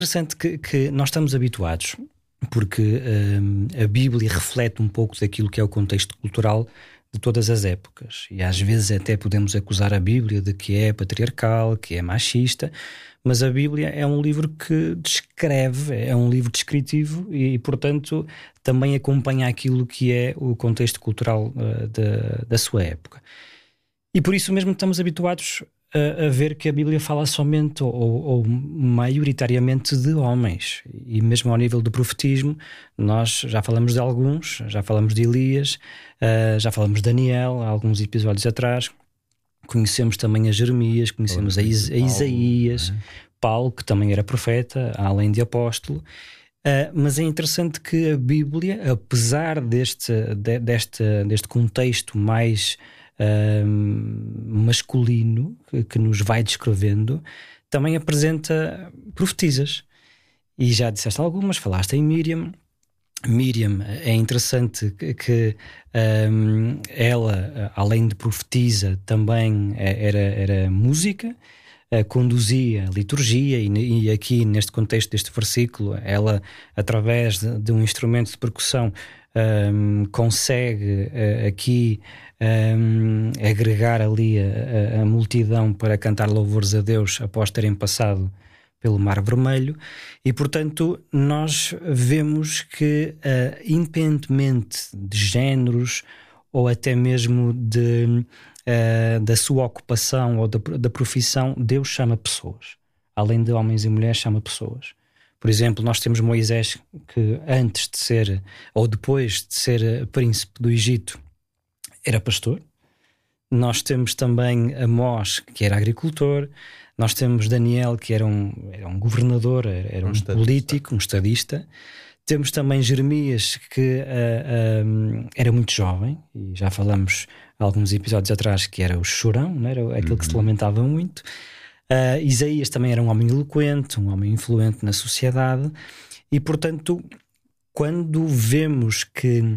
Interessante que nós estamos habituados, porque a Bíblia reflete um pouco daquilo que é o contexto cultural de todas as épocas. E às vezes até podemos acusar a Bíblia de que é patriarcal, que é machista, mas a Bíblia é um livro que descreve, é um livro descritivo e portanto, também acompanha aquilo que é o contexto cultural da sua época. E por isso mesmo estamos habituados a ver que a Bíblia fala somente ou maioritariamente de homens. E mesmo ao nível do profetismo, nós já falamos de alguns, já falamos de Elias, já falamos de Daniel há alguns episódios atrás. Conhecemos também a Jeremias, conhecemos a Isaías, Paulo, que também era profeta, além de apóstolo. Mas é interessante que a Bíblia, apesar deste contexto mais masculino que nos vai descrevendo, também apresenta profetisas. E já disseste algumas, falaste em Miriam. Miriam, é interessante que ela, além de profetisa, também era música, conduzia a liturgia e aqui neste contexto deste versículo ela, através de um instrumento de percussão, consegue aqui agregar ali a multidão para cantar louvores a Deus após terem passado pelo Mar Vermelho. E portanto nós vemos que independentemente de géneros ou até mesmo da sua ocupação ou da profissão, Deus chama pessoas. Além de homens e mulheres, chama pessoas. Por exemplo, nós temos Moisés, que antes de ser, ou depois de ser príncipe do Egito, era pastor. Nós temos também Amós, que era agricultor. Nós temos Daniel, que era um governador, era um político, um estadista. Temos também Jeremias, que era muito jovem, e já falamos há alguns episódios atrás que era o chorão, não era aquele que se lamentava muito. Isaías também era um homem eloquente, um homem influente na sociedade. E portanto, quando vemos que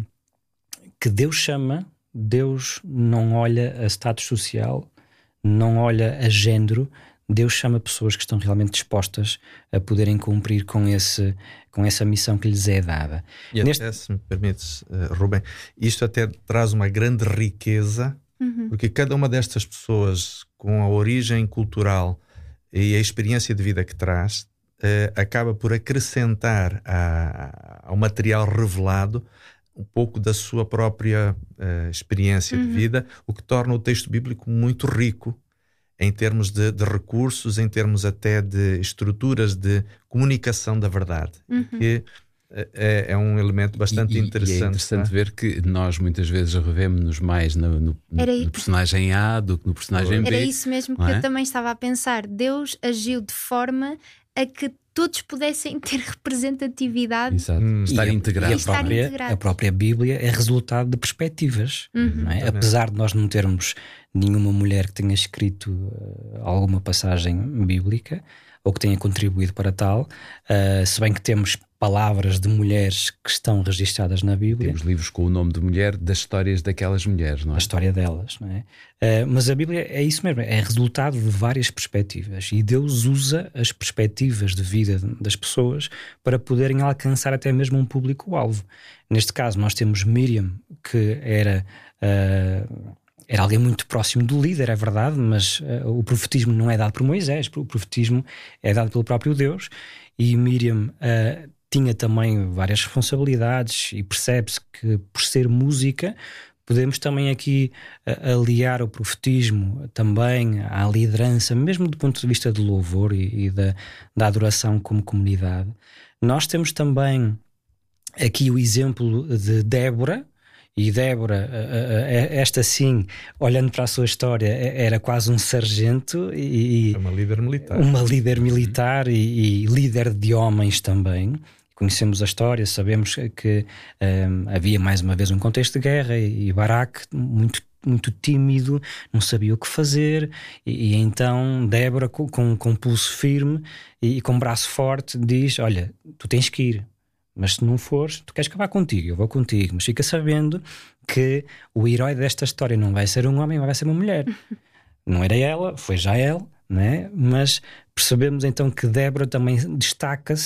Deus chama, Deus não olha a status social, não olha a género. Deus chama pessoas que estão realmente dispostas a poderem cumprir com essa missão que lhes é dada. E até, se me permites, Rubem, isto até traz uma grande riqueza, porque cada uma destas pessoas, com a origem cultural e a experiência de vida que traz, acaba por acrescentar ao material revelado um pouco da sua própria experiência de vida, o que torna o texto bíblico muito rico em termos de recursos, em termos até de estruturas de comunicação da verdade, que é um elemento bastante interessante. E é interessante ver que nós muitas vezes revemos-nos mais no personagem A do que no personagem B. Era isso mesmo que eu também estava a pensar. Deus agiu de forma a que todos pudessem ter representatividade. Estar integrado. A própria Bíblia é resultado de perspectivas. Não é? Apesar de nós não termos nenhuma mulher que tenha escrito alguma passagem bíblica ou que tenha contribuído para tal, se bem que temos palavras de mulheres que estão registadas na Bíblia. Temos livros com o nome de mulher, das histórias daquelas mulheres, não é? A história delas, não é? Mas a Bíblia é isso mesmo, é resultado de várias perspectivas, e Deus usa as perspectivas de vida das pessoas para poderem alcançar até mesmo um público-alvo. Neste caso nós temos Miriam, que era alguém muito próximo do líder, é verdade, mas o profetismo não é dado por Moisés, o profetismo é dado pelo próprio Deus, e Miriam tinha também várias responsabilidades, e percebe-se que, por ser música, podemos também aqui aliar o profetismo também à liderança, mesmo do ponto de vista do louvor e da adoração como comunidade. Nós temos também aqui o exemplo de Débora. E Débora, esta sim, olhando para a sua história, era quase um sargento e uma líder militar. Uma líder militar e líder de homens também. Conhecemos a história, sabemos que havia mais uma vez um contexto de guerra e Baraque, muito, muito tímido, não sabia o que fazer, e então Débora, com pulso firme e com braço forte, diz: olha, tu tens que ir. Mas se não fores, tu queres que eu vá contigo, eu vou contigo. Mas fica sabendo que o herói desta história não vai ser um homem, vai ser uma mulher. Não era ela, foi já ela, né? Mas percebemos então que Débora também destaca-se